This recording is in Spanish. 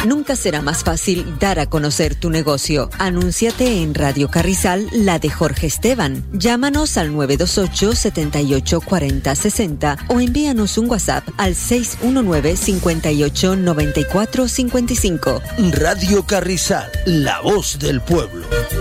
Nunca será más fácil dar a conocer tu negocio. Anúnciate en Radio Carrizal, la de Jorge Esteban. Llámanos al 928 78 40 60 o envíanos un WhatsApp al 619 58 94 55. Radio Carrizal, la voz del pueblo.